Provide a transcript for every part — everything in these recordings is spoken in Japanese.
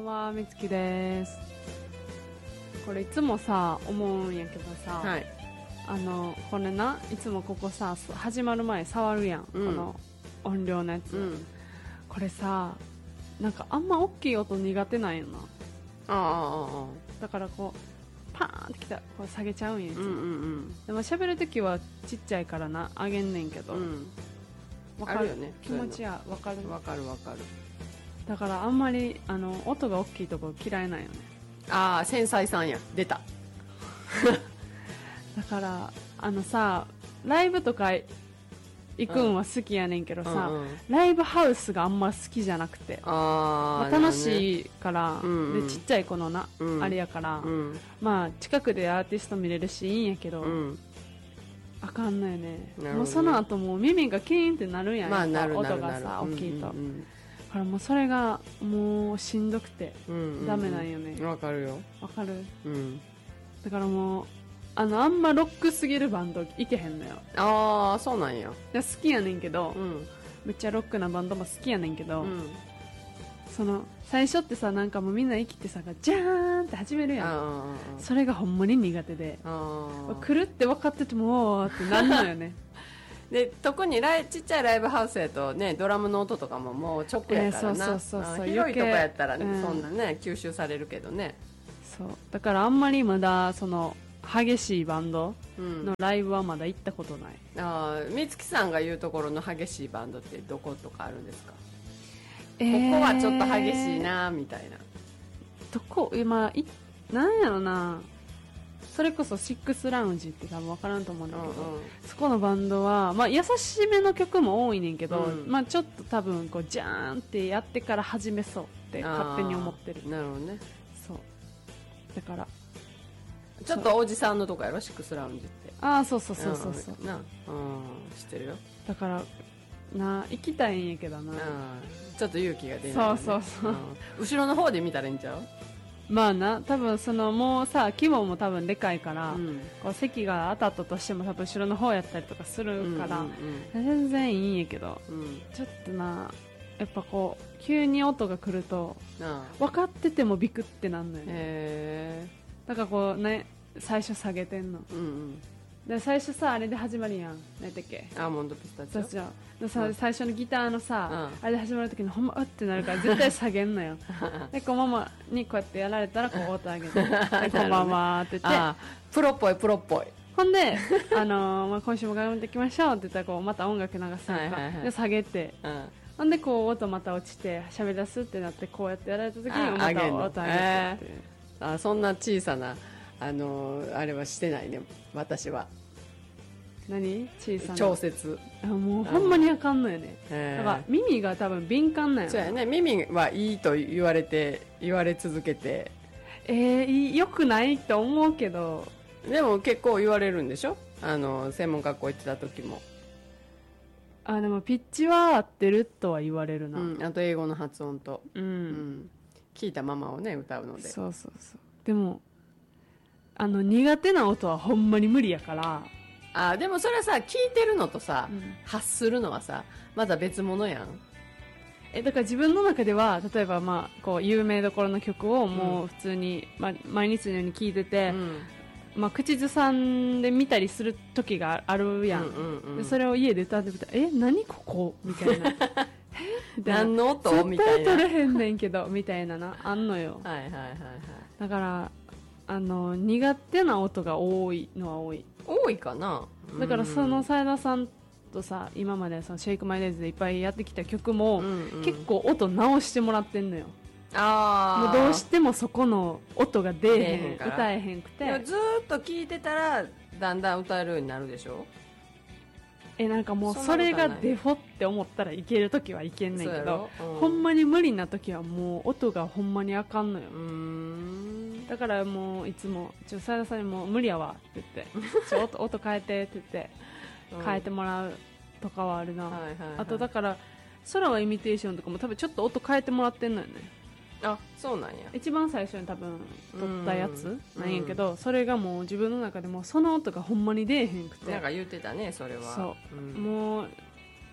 は、みつきです。これいつもさ、思うんやけどさ、 はい、 これな、いつもここさ、始まる前触るやん、 うん、 この音量のやつ、 うん、 これさ、なんかあんま大きい音苦手なんよな。だからこう、パーンってきたらこう下げちゃうんや、いつも。でも喋るときはちっちゃいからな、上げんねんけど、わかるあるよね、 気持ちはわかる。 わかる。 だからあんまり音が大きいとこ嫌いなんよね。 ああ、繊細さんや、出た。 だからさ、ライブとか行くんは好きやねんけどさ、ライブハウスがあんま好きじゃなくて、楽しいから、でちっちゃい子のな、あれやから、まあ近くでアーティスト見れるしいいんやけど、あかんのよね。もうその後もう耳がキーンってなるんやん、 まあ、なる音がさ大きいと、だからもうそれがもうしんどくて、ダメなんよね。 わかるよ。 わかる。だからもうあんまロックすぎるバンドいけへんのよ。 ああ、そうなんや。 好きやねんけど、めっちゃロックなバンドも好きやねんけど、その最初ってさ、なんかもうみんな生きてさ、ジャーンって始めるやん。それがほんまに苦手で、来るって分かっててもおーってなんのよね。 で、特にちっちゃいライブハウスやとね、ドラムの音とかももう直やからな、広いとこやったら、そんなね吸収されるけどね。 そうだからあんまりまだその激しいバンドのライブはまだ行ったことない。 美月さんが言うところの激しいバンドってどことかあるんですか？ここはちょっと激しいなみたいな。 どこ今なんやろな、それこそシックスラウンジって多分分からんと思うんだけど、そこのバンドは、まあ、優しめの曲も多いねんけど、まあ、ちょっと多分こうジャーンってやってから始めそうって勝手に思ってる。 なるほどね。 そうだからちょっとおじさんのとこやろ、シックスラウンジって。 そう知ってるよ。 だから行きたいんやけどな、 ちょっと勇気が出ない、ね、 そう、 後ろの方で見たらいいんちゃう？ まあな、多分もうさ、規模も多分でかいから、こう席が当たったとしても多分後ろの方やったりとかするから、全然いいんやけど、ちょっとな、やっぱこう急に音が来ると分かっててもビクってなんのよね。だからこうね、最初下げてんの、で最初さ、あれで始まるやん、何だっけ、 アーモンドピスタチオ。 最初のギターのさ、あれで始まるときにほんまうってなるから絶対下げんのよ。でこうママにこうやってやられたらこう音上げて、でこんばんはって言って、 プロっぽい。 ほんでまあ、今週も頑張っていきましょうって言ったらこうまた音楽流すのか、で下げて、ほんでこう音また落ちて喋り出すってなって、こうやってやられたときにまた音上げてっていう。 そんな小さなあれはしてないね、私は。 何小さな調節。 もうほんまにあかんのよね。だから耳が多分敏感なんや。 そうやね、耳はいいと言われ続けて、 よくないと思うけど、 でも結構言われるんでしょ、専門学校行ってた時も。 でもピッチは合ってるとは言われるな、 あと英語の発音と、聞いたままをね歌うので。そうでも苦手な音はほんまに無理やから。 でもそれはさ、聞いてるのとさ、発するのはさ、まだ別物やん。 だから自分の中では、例えばまあこう有名どころの曲をもう普通に、毎日のように聴いてて、まあ、口ずさんで見たりする時があるやん、でそれを家で歌ってみたら、何ここみたいな何の音みたいな、 絶対取れへんねんけどみたいなあんのよ。だから苦手な音が多いのは多いかな。 だからその斉田さんとさ、今までそのシェイクマイレーズでいっぱいやってきた曲も、結構音直してもらってんのよ。もうどうしてもそこの音が出えへん、歌えへんくて、 ずーっと聴いてたらだんだん歌えるようになるでしょ。 なんかもうそれがデフォって思ったらいけるときはいけんねんけど、ほんまに無理なときはもう音がほんまにあかんのよ。だからもういつも斉田さんにも無理やわって言って音変えてって言って変えてもらうとかはあるな。あとだから空はイミテーションとかも多分ちょっと音変えてもらってんのよね。 そうなんや。 一番最初に多分撮ったやつなんやけど、それがもう自分の中でもその音がほんまに出えへんくて。 なんか言ってたね、それは。 もう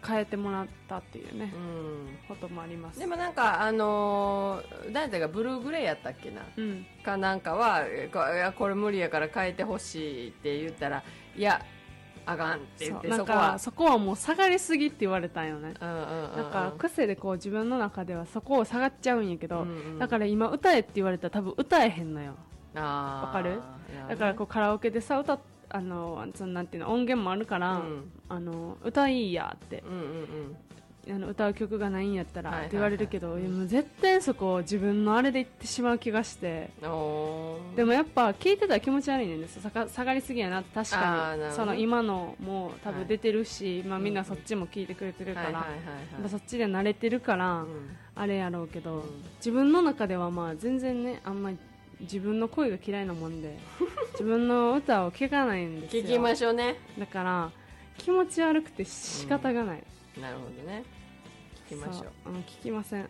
変えてもらったっていうね、こともあります。 でもなんか誰だかブルーグレイやったっけな、かなんかはこれ無理やから変えてほしいって言ったら、いやあかんって言って、 そこはもう下がりすぎって言われたんよね。だから癖でこう自分の中ではそこを下がっちゃうんやけど、だから今歌えって言われたら多分歌えへんのよ。わかる？だからこうカラオケでさそのなんていうの、音源もあるから、歌いいやって、歌う曲がないんやったらって言われるけど、もう絶対そこを自分のあれで言ってしまう気がして。でもやっぱ聞いてたら気持ち悪いねんです。下がりすぎやなって。確かにその今のも多分出てるし、みんなそっちも聞いてくれてるから、そっちで慣れてるから、あれやろうけど、自分の中ではまあ全然ね、あんまり自分の声が嫌いなもんで自分の歌を聴かないんですよ。 聞きましょうね。 だから気持ち悪くて仕方がない、 なるほどね。聞きましょう。 聞きません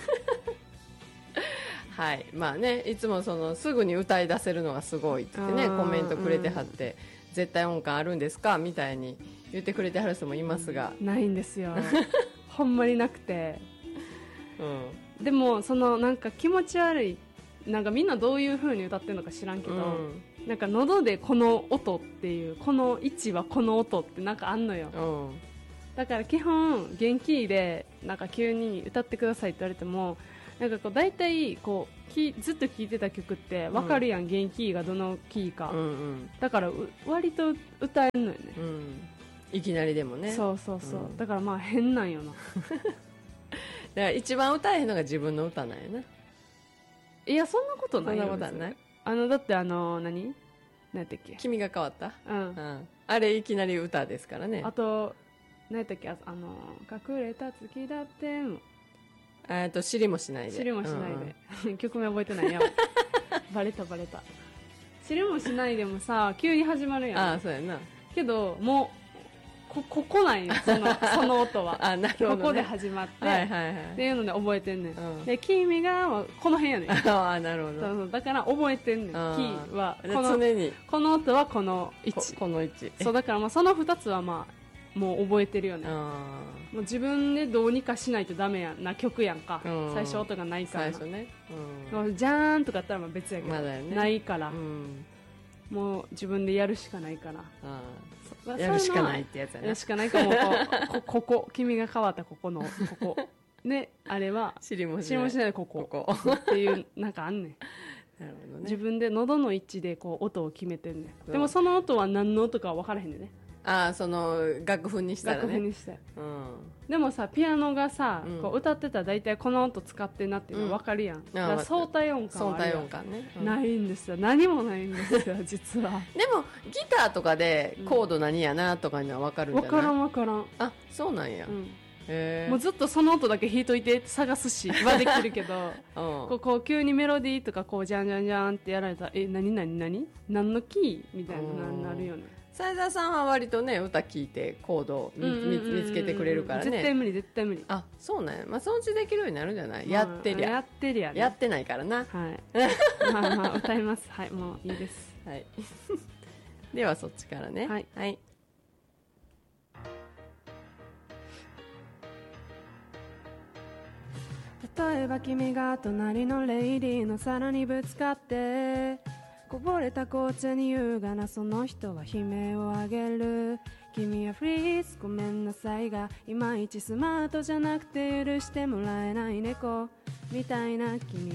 はい、まあね、いつもすぐに歌い出せるのがすごいって言ってね、コメントくれてはって、絶対音感あるんですかみたいに言ってくれてはる人もいますが、 ないんですよほんまになくて、でもなんか気持ち悪い、なんかみんなどういう風に歌ってるのか知らんけど、なんか喉でこの音っていう、この位置はこの音ってなんかあんのよ、だから基本元気でなんか急に歌ってくださいって言われても、なんかこう大体こうずっと聴いてた曲って分かるやん、元気がどのキーか、だから割と歌えるのよね、 いきなりでもね。 そう、だからまあ変なんよなだから一番歌えへんのが自分の歌なんやな。 いや、そんなことないよ。 そんなことはない。 だって何やったっけ、 君が変わった、あれいきなり歌ですからね。 あと何やったっけ、隠れた月だっても知りもしないで、 知りもしないで、曲名覚えてないやバレた知りもしないでもさ急に始まるやん。 そうやな。 けどもうここなんよ、その音はなるほど、ね、 ここで始まって、っていうので覚えてんねん、で君がこの辺やねんなるほど。 そうだから覚えてんねん、キーは常にこの音はこの位置、 この位置、 そうだからまあその2つはまあもう覚えてるよね。もう自分でどうにかしないとダメやな曲やんか、最初音がないから。 最初ね、 じゃーんとかやったらまあ別やけど、ないから、もう自分でやるしかないから、 やるしかないってやつやな。 やるしかないかもここ君が変わったここのここね、あれは知りもしないでここっていうなんかあんねんなるほどね。 自分で喉の位置でこう音を決めてんねん。でもその音は何の音か分からへんねんね。 その楽譜にしたらね。 楽譜にして、でもさピアノがさ、こう歌ってたら大体この音使ってんなっていうの分かるやん、だから相対音感はあるやん。 相対音感ね、 ないんですよ。何もないんですよ実はでもギターとかでコード何やなとかには分かるんじゃない？ 分からん。 そうなんや、 もうずっとその音だけ弾いといてって探すしはできるけどこう急にメロディーとかこうジャンジャンジャンってやられたら何のキーみたいななるよね。 斉田さんは割とね歌聞いてコードを見つけてくれるからね。 絶対無理。 そうなんや。まあそのうちできるようになるんじゃない？やってりゃね、やってないからな。 まあ歌います。はい、もういいです。 はいではそっちからね。はい、例えば君が隣のレイディーの皿にぶつかってこぼれた紅茶に優雅なその人は悲鳴を上げる。君はフリーズごめんなさいがいまいちスマートじゃなくて許してもらえない猫みたいな君